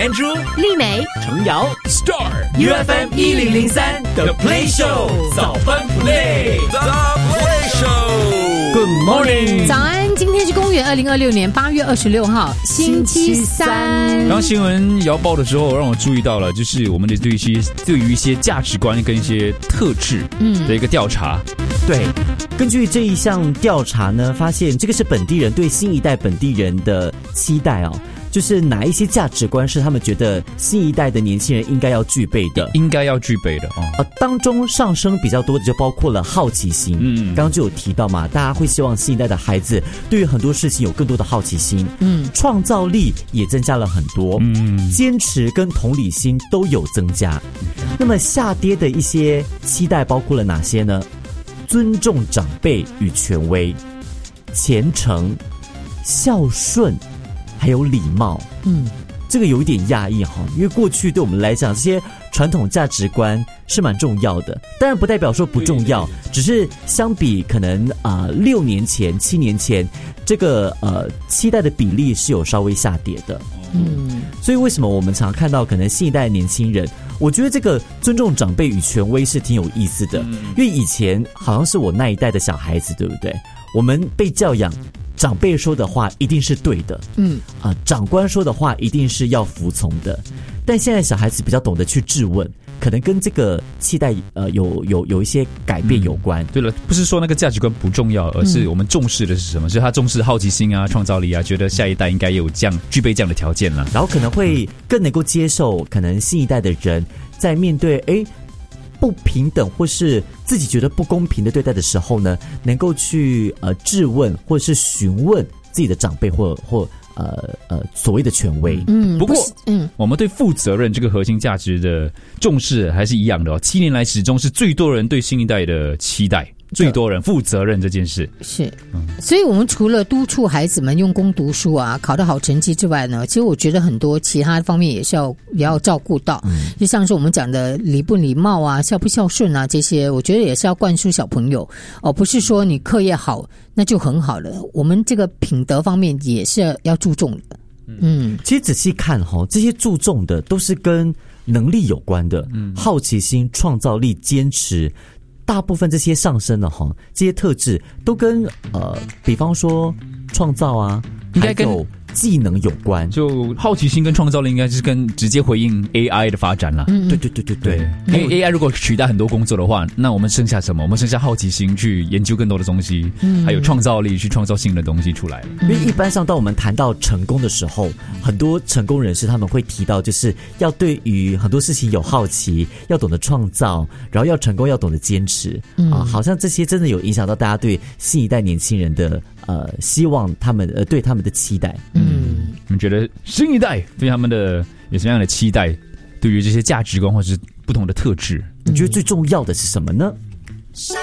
Andrew、 丽美、 程瑶、Star UFM 1003 The Play Show 早班 Play。The Play Show。Good morning。 早安，今天是公元2026年8月26号，星期三。 刚新闻摇报的时候，让我注意到了，就是我们的对于一些价值观跟一些特质的一个调查。 对，根据这一项调查呢，发现这个是本地人对新一代本地人的期待哦。就是哪一些价值观是他们觉得新一代的年轻人应该要具备的？当中上升比较多的就包括了好奇心。刚刚就有提到嘛，大家会希望新一代的孩子对于很多事情有更多的好奇心。创造力也增加了很多。坚持跟同理心都有增加。那么下跌的一些期待包括了哪些呢？尊重长辈与权威，虔诚，孝顺。还有礼貌，这个有一点讶异哈，因为过去对我们来讲，这些传统价值观是蛮重要的，当然不代表说不重要，只是相比可能6年前、7年前，这个期待的比例是有稍微下跌的。所以为什么我们常看到可能新一代的年轻人，我觉得这个尊重长辈与权威是挺有意思的，因为以前好像是我那一代的小孩子，对不对？我们被教养。长辈说的话一定是对的，长官说的话一定是要服从的。但现在小孩子比较懂得去质问，可能跟这个期待有一些改变有关。 对了，不是说那个价值观不重要，而是我们重视的是什么？是他重视好奇心啊、创造力啊，觉得下一代应该有具备这样的条件了， 然后可能会更能够接受，可能新一代的人在面对不平等或是自己觉得不公平的对待的时候呢，能够去质问或者是询问自己的长辈或所谓的权威。 不过我们对负责任这个核心价值的重视还是一样的哦。7年来始终是最多人对新一代的期待。最多人负责任这件事是，所以我们除了督促孩子们用功读书啊，考得好成绩之外呢，其实我觉得很多其他方面也要照顾到，就像是我们讲的礼不礼貌啊、孝不孝顺啊，这些我觉得也是要灌输小朋友哦，不是说你课业好那就很好了，我们这个品德方面也是要注重的。 其实仔细看这些注重的都是跟能力有关的，好奇心、创造力、坚持。大部分这些上升的这些特质都跟比方说创造啊，还有技能有关。 就好奇心跟创造力应该是跟直接回应 AI 的发展了。 对。 因为 AI 如果取代很多工作的话，那我们剩下什么？我们剩下好奇心去研究更多的东西，还有创造力去创造新的东西出来。 因为一般上当我们谈到成功的时候，很多成功人士他们会提到，就是要对于很多事情有好奇，要懂得创造，然后要成功要懂得坚持。好像这些真的有影响到大家对新一代年轻人的希望，他们对他们的期待。 你觉得新一代对他们的有什么样的期待？对于这些价值观或者是不同的特质， 你觉得最重要的是什么呢？